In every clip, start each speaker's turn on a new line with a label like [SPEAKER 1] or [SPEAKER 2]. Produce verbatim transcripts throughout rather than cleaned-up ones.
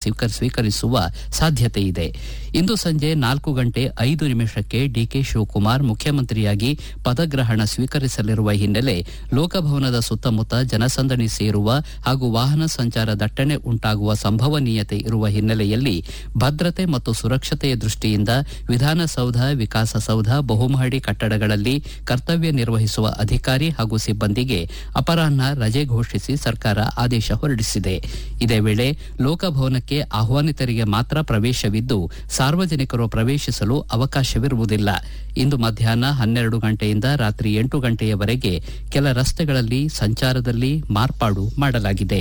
[SPEAKER 1] Speaker- ಸ್ವೀಕರಿಸುವ ಸಾಧ್ಯತೆ ಇದೆ. ಇಂದು ಸಂಜೆ ನಾಲ್ಕು ಗಂಟೆ ಐದು ನಿಮಿಷಕ್ಕೆ ಡಿಕೆ ಶಿವಕುಮಾರ್ ಮುಖ್ಯಮಂತ್ರಿಯಾಗಿ ಪದಗ್ರಹಣ ಸ್ವೀಕರಿಸಲಿರುವ ಹಿನ್ನೆಲೆ ಲೋಕಭವನದ ಸುತ್ತಮುತ್ತ ಜನಸಂದಣಿ ಸೇರುವ ಹಾಗೂ ವಾಹನ ಸಂಚಾರ ದಟ್ಟಣೆ ಉಂಟಾಗುವ ಸಂಭವನೀಯತೆ ಇರುವ ಹಿನ್ನೆಲೆಯಲ್ಲಿ ಭದ್ರತೆ ಮತ್ತು ಸುರಕ್ಷತೆಯ ದೃಷ್ಟಿಯಿಂದ ವಿಧಾನಸೌಧ, ವಿಕಾಸಸೌಧ, ಬಹುಮಹಡಿ ಕಟ್ಟಡಗಳಲ್ಲಿ ಕರ್ತವ್ಯ ನಿರ್ವಹಿಸುವ ಅಧಿಕಾರಿ ಹಾಗೂ ಸಿಬ್ಬಂದಿಗೆ ಅಪರಾಹ್ನ ರಜೆ ಘೋಷಿಸಿ ಸರ್ಕಾರ ಆದೇಶ ಹೊರಡಿಸಿದೆ. ಇದೇ ವೇಳೆ ಲೋಕಭವನಕ್ಕೆ ಆಹ್ವಾನಿತರಿಗೆ ಮಾತ್ರ ಪ್ರವೇಶವಿದ್ದು ಸಾರ್ವಜನಿಕರು ಪ್ರವೇಶಿಸಲು ಅವಕಾಶವಿರುವುದಿಲ್ಲ. ಇಂದು ಮಧ್ಯಾಹ್ನ ಹನ್ನೆರಡು ಗಂಟೆಯಿಂದ ರಾತ್ರಿ ಎಂಟು ಗಂಟೆಯವರೆಗೆ ಕೆಲ ರಸ್ತೆಗಳಲ್ಲಿ ಸಂಚಾರದಲ್ಲಿ ಮಾರ್ಪಾಡು ಮಾಡಲಾಗಿದೆ.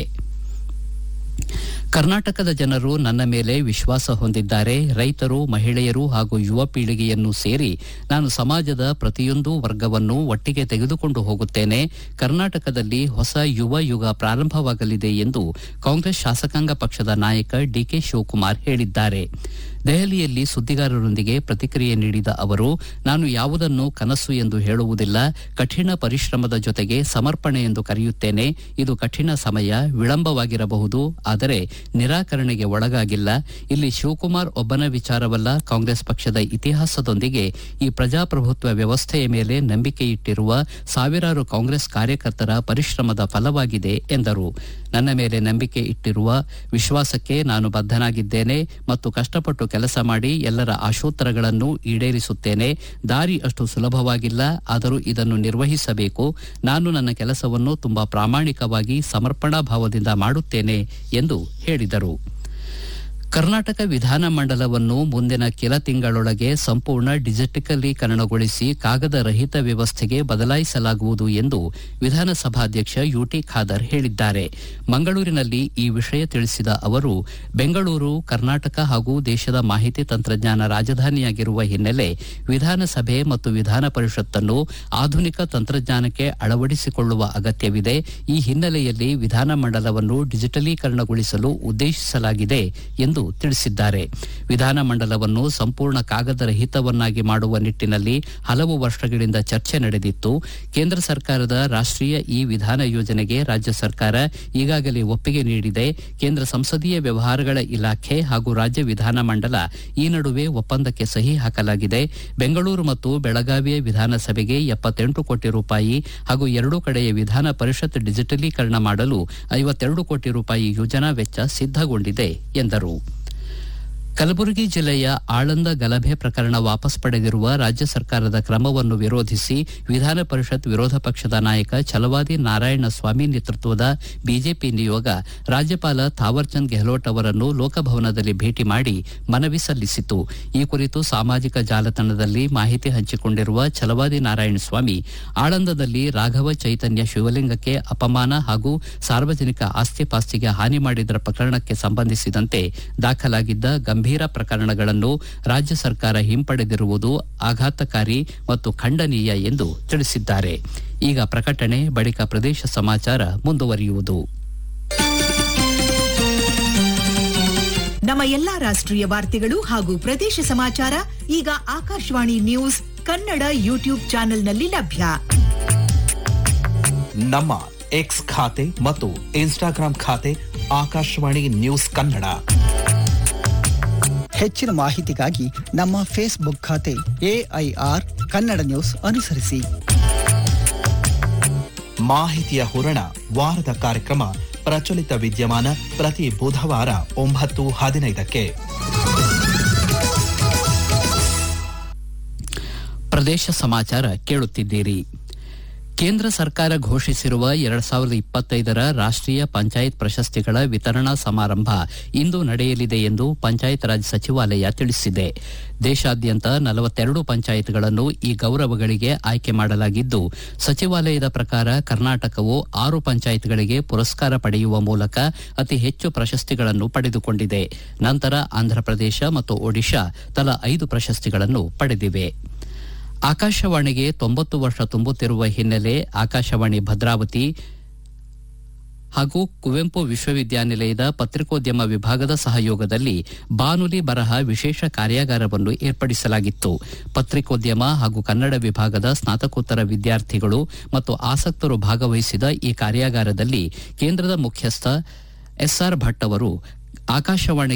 [SPEAKER 1] ಕರ್ನಾಟಕದ ಜನರು ನನ್ನ ಮೇಲೆ ವಿಶ್ವಾಸ ಹೊಂದಿದ್ದಾರೆ. ರೈತರು, ಮಹಿಳೆಯರು ಹಾಗೂ ಯುವ ಪೀಳಿಗೆಯನ್ನು ಸೇರಿ ನಾನು ಸಮಾಜದ ಪ್ರತಿಯೊಂದು ವರ್ಗವನ್ನು ಒಟ್ಟಿಗೆ ತೆಗೆದುಕೊಂಡು ಹೋಗುತ್ತೇನೆ. ಕರ್ನಾಟಕದಲ್ಲಿ ಹೊಸ ಯುವ ಯುಗ ಪ್ರಾರಂಭವಾಗಲಿದೆ ಎಂದು ಕಾಂಗ್ರೆಸ್ ಶಾಸಕಾಂಗ ಪಕ್ಷದ ನಾಯಕ ಡಿಕೆ ಶಿವಕುಮಾರ್ ಹೇಳಿದ್ದಾರೆ. ದೆಹಲಿಯಲ್ಲಿ ಸುದ್ದಿಗಾರರೊಂದಿಗೆ ಪ್ರತಿಕ್ರಿಯೆ ನೀಡಿದ ಅವರು, ನಾನು ಯಾವುದನ್ನು ಕನಸು ಎಂದು ಹೇಳುವುದಿಲ್ಲ, ಕಠಿಣ ಪರಿಶ್ರಮದ ಜೊತೆಗೆ ಸಮರ್ಪಣೆ ಎಂದು ಕರೆಯುತ್ತೇನೆ. ಇದು ಕಠಿಣ ಸಮಯ, ವಿಳಂಬವಾಗಿರಬಹುದು, ಆದರೆ ನಿರಾಕರಣೆಗೆ ಒಳಗಾಗಿಲ್ಲ. ಇಲ್ಲಿ ಶಿವಕುಮಾರ್ ಒಬ್ಬನ ವಿಚಾರವಲ್ಲ, ಕಾಂಗ್ರೆಸ್ ಪಕ್ಷದ ಇತಿಹಾಸದೊಂದಿಗೆ ಈ ಪ್ರಜಾಪ್ರಭುತ್ವ ವ್ಯವಸ್ಥೆಯ ಮೇಲೆ ನಂಬಿಕೆಯಿಟ್ಟಿರುವ ಸಾವಿರಾರು ಕಾಂಗ್ರೆಸ್ ಕಾರ್ಯಕರ್ತರ ಪರಿಶ್ರಮದ ಫಲವಾಗಿದೆ ಎಂದರು. ನನ್ನ ಮೇಲೆ ನಂಬಿಕೆ ಇಟ್ಟಿರುವ ವಿಶ್ವಾಸಕ್ಕೆ ನಾನು ಬದ್ಧನಾಗಿದ್ದೇನೆ ಮತ್ತು ಕಷ್ಟಪಟ್ಟು ಕೆಲಸ ಮಾಡಿ ಎಲ್ಲರ ಆಶೋತ್ತರಗಳನ್ನು ಈಡೇರಿಸುತ್ತೇನೆ. ದಾರಿ ಅಷ್ಟು ಸುಲಭವಾಗಿಲ್ಲ, ಆದರೂ ಇದನ್ನು ನಿರ್ವಹಿಸಬೇಕು. ನಾನು ನನ್ನ ಕೆಲಸವನ್ನು ತುಂಬಾ ಪ್ರಾಮಾಣಿಕವಾಗಿ ಸಮರ್ಪಣಾ ಭಾವದಿಂದ ಮಾಡುತ್ತೇನೆ ಎಂದು ಹೇಳಿದರು. ಕರ್ನಾಟಕ ವಿಧಾನಮಂಡಲವನ್ನು ಮುಂದಿನ ಕೆಲ ತಿಂಗಳೊಳಗೆ ಸಂಪೂರ್ಣ ಡಿಜಿಟಲೀಕರಣಗೊಳಿಸಿ ಕಾಗದ ರಹಿತ ವ್ಯವಸ್ಥೆಗೆ ಬದಲಾಯಿಸಲಾಗುವುದು ಎಂದು ವಿಧಾನಸಭಾಧ್ಯಕ್ಷ ಯುಟಿ ಖಾದರ್ ಹೇಳಿದ್ದಾರೆ. ಮಂಗಳೂರಿನಲ್ಲಿ ಈ ವಿಷಯ ತಿಳಿಸಿದ ಅವರು, ಬೆಂಗಳೂರು ಕರ್ನಾಟಕ ಹಾಗೂ ದೇಶದ ಮಾಹಿತಿ ತಂತ್ರಜ್ಞಾನ ರಾಜಧಾನಿಯಾಗಿರುವ ಹಿನ್ನೆಲೆ ವಿಧಾನಸಭೆ ಮತ್ತು ವಿಧಾನ ಪರಿಷತ್ತನ್ನು ಆಧುನಿಕ ತಂತ್ರಜ್ಞಾನಕ್ಕೆ ಅಳವಡಿಸಿಕೊಳ್ಳುವ ಅಗತ್ಯವಿದೆ. ಈ ಹಿನ್ನೆಲೆಯಲ್ಲಿ ವಿಧಾನಮಂಡಲವನ್ನು ಡಿಜಿಟಲೀಕರಣಗೊಳಿಸಲು ಉದ್ದೇಶಿಸಲಾಗಿದೆ ಎಂದು ತಿಳಿಸಿದ್ದಾರೆ. ವಿಧಾನಮಂಡಲವನ್ನು ಸಂಪೂರ್ಣ ಕಾಗದ ರಹಿತವನ್ನಾಗಿ ಮಾಡುವ ನಿಟ್ಟಿನಲ್ಲಿ ಹಲವು ವರ್ಷಗಳಿಂದ ಚರ್ಚೆ ನಡೆದಿತ್ತು. ಕೇಂದ್ರ ಸರ್ಕಾರದ ರಾಷ್ಟ್ರೀಯ ಇ ವಿಧಾನ ಯೋಜನೆಗೆ ರಾಜ್ಯ ಸರ್ಕಾರ ಈಗಾಗಲೇ ಒಪ್ಪಿಗೆ ನೀಡಿದೆ. ಕೇಂದ್ರ ಸಂಸದೀಯ ವ್ಯವಹಾರಗಳ ಇಲಾಖೆ ಹಾಗೂ ರಾಜ್ಯ ವಿಧಾನಮಂಡಲ ಈ ನಡುವೆ ಒಪ್ಪಂದಕ್ಕೆ ಸಹಿ ಹಾಕಲಾಗಿದೆ. ಬೆಂಗಳೂರು ಮತ್ತು ಬೆಳಗಾವಿಯ ವಿಧಾನಸಭೆಗೆ ಎಪ್ಪತ್ತೆಂಟು ಕೋಟಿ ರೂಪಾಯಿ ಹಾಗೂ ಎರಡೂ ಕಡೆಯ ವಿಧಾನ ಪರಿಷತ್ ಡಿಜಿಟಲೀಕರಣ ಮಾಡಲು ಐವತ್ತೆರಡು ಕೋಟಿ ರೂಪಾಯಿ ಯೋಜನಾ ವೆಚ್ಚ ಸಿದ್ದಗೊಂಡಿದೆ ಎಂದರು. ಕಲಬುರಗಿ ಜಿಲ್ಲೆಯ ಆಳಂದ ಗಲಭೆ ಪ್ರಕರಣ ವಾಪಸ್ ಪಡೆದಿರುವ ರಾಜ್ಯ ಸರ್ಕಾರದ ಕ್ರಮವನ್ನು ವಿರೋಧಿಸಿ ವಿಧಾನ ಪರಿಷತ್ ವಿರೋಧ ಪಕ್ಷದ ನಾಯಕ ಛಲವಾದಿ ನಾರಾಯಣಸ್ವಾಮಿ ನೇತೃತ್ವದ ಬಿಜೆಪಿ ನಿಯೋಗ ರಾಜ್ಯಪಾಲ ಥಾವರ್ಚಂದ್ ಗೆಹ್ಲೋಟ್ ಅವರನ್ನು ಲೋಕಭವನದಲ್ಲಿ ಭೇಟಿ ಮಾಡಿ ಮನವಿ ಸಲ್ಲಿಸಿತು. ಈ ಕುರಿತು ಸಾಮಾಜಿಕ ಜಾಲತಾಣದಲ್ಲಿ ಮಾಹಿತಿ ಹಂಚಿಕೊಂಡಿರುವ ಛಲವಾದಿ ನಾರಾಯಣಸ್ವಾಮಿ, ಆಳಂದದಲ್ಲಿ ರಾಘವ ಚೈತನ್ಯ ಶಿವಲಿಂಗಕ್ಕೆ ಅಪಮಾನ ಹಾಗೂ ಸಾರ್ವಜನಿಕ ಆಸ್ತಿಪಾಸ್ತಿಗೆ ಹಾನಿ ಮಾಡಿದ ಪ್ರಕರಣಕ್ಕೆ ಸಂಬಂಧಿಸಿದಂತೆ ದಾಖಲಾಗಿದ್ದ ಗಂಭೀರ ಪ್ರಕರಣಗಳನ್ನು ರಾಜ್ಯ ಸರ್ಕಾರ ಹಿಂಪಡೆದಿರುವುದು ಆಘಾತಕಾರಿ ಮತ್ತು ಖಂಡನೀಯ ಎಂದು ತಿಳಿಸಿದ್ದಾರೆ. ಈಗ ಪ್ರಕಟಣೆ ಬಳಿಕ ಪ್ರದೇಶ ಸಮಾಚಾರ ಮುಂದುವರಿಯುವುದು.
[SPEAKER 2] ನಮ್ಮ ಎಲ್ಲಾ ರಾಷ್ಟ್ರೀಯ ವಾರ್ತೆಗಳು ಹಾಗೂ ಪ್ರದೇಶ ಸಮಾಚಾರ ಈಗ ಆಕಾಶವಾಣಿ ನ್ಯೂಸ್ ಕನ್ನಡ ಯೂಟ್ಯೂಬ್ ಚಾನೆಲ್ನಲ್ಲಿ ಲಭ್ಯ.
[SPEAKER 3] ನಮ್ಮ ಎಕ್ಸ್ ಖಾತೆ ಮತ್ತು ಇನ್ಸ್ಟಾಗ್ರಾಂ ಖಾತೆ ಆಕಾಶವಾಣಿ ನ್ಯೂಸ್ ಕನ್ನಡ.
[SPEAKER 4] ಹೆಚ್ಚಿನ ಮಾಹಿತಿಗಾಗಿ ನಮ್ಮ ಫೇಸ್ಬುಕ್ ಖಾತೆ ಎಐಆರ್ ಕನ್ನಡ ನ್ಯೂಸ್ ಅನುಸರಿಸಿ.
[SPEAKER 3] ಮಾಹಿತಿಯ ಹೂರಣ ವಾರದ ಕಾರ್ಯಕ್ರಮ ಪ್ರಚಲಿತ ವಿದ್ಯಮಾನ ಪ್ರತಿ ಬುಧವಾರ ಒಂಬತ್ತು ಹದಿನೈದಕ್ಕೆ.
[SPEAKER 1] ಪ್ರದೇಶ ಸಮಾಚಾರ ಕೇಳುತ್ತಿದ್ದೀರಿ. ಕೇಂದ್ರ ಸರ್ಕಾರ ಘೋಷಿಸಿರುವ ಎರಡ್ ಸಾವಿರದ ಇಪ್ಪತ್ತೈದರ ರಾಷ್ಟ್ರೀಯ ಪಂಚಾಯತ್ ಪ್ರಶಸ್ತಿಗಳ ವಿತರಣಾ ಸಮಾರಂಭ ಇಂದು ನಡೆಯಲಿದೆ ಎಂದು ಪಂಚಾಯತ್ ರಾಜ್ ಸಚಿವಾಲಯ ತಿಳಿಸಿದೆ. ದೇಶಾದ್ಯಂತ ನಲವತ್ತೆರಡು ಪಂಚಾಯತ್ಗಳನ್ನು ಈ ಗೌರವಗಳಿಗೆ ಆಯ್ಕೆ ಮಾಡಲಾಗಿದ್ದು, ಸಚಿವಾಲಯದ ಪ್ರಕಾರ ಕರ್ನಾಟಕವು ಆರು ಪಂಚಾಯತ್ಗಳಿಗೆ ಪುರಸ್ಕಾರ ಪಡೆಯುವ ಮೂಲಕ ಅತಿ ಹೆಚ್ಚು ಪ್ರಶಸ್ತಿಗಳನ್ನು ಪಡೆದುಕೊಂಡಿದೆ. ನಂತರ ಆಂಧ್ರಪ್ರದೇಶ ಮತ್ತು ಒಡಿಶಾ ತಲಾ ಐದು ಪ್ರಶಸ್ತಿಗಳನ್ನು ಪಡೆದಿವೆ. ಆಕಾಶವಾಣಿಗೆ ತೊಂಬತ್ತು ವರ್ಷ ತುಂಬುತ್ತಿರುವ ಹಿನ್ನೆಲೆ ಆಕಾಶವಾಣಿ ಭದ್ರಾವತಿ ಹಾಗೂ ಕುವೆಂಪು ವಿಶ್ವವಿದ್ಯಾನಿಲಯದ ಪತ್ರಿಕೋದ್ಯಮ ವಿಭಾಗದ ಸಹಯೋಗದಲ್ಲಿ ಬಾನುಲಿ ಬರಹ ವಿಶೇಷ ಕಾರ್ಯಾಗಾರವನ್ನು ಏರ್ಪಡಿಸಲಾಗಿತ್ತು. ಪತ್ರಿಕೋದ್ಯಮ ಹಾಗೂ ಕನ್ನಡ ವಿಭಾಗದ ಸ್ನಾತಕೋತ್ತರ ವಿದ್ಯಾರ್ಥಿಗಳು ಮತ್ತು ಆಸಕ್ತರು ಭಾಗವಹಿಸಿದ ಈ ಕಾರ್ಯಾಗಾರದಲ್ಲಿ ಕೇಂದ್ರದ ಮುಖ್ಯಸ್ಥ ಎಸ್ಆರ್ ಭಟ್ ಅವರು ಆಕಾಶವಾಣಿ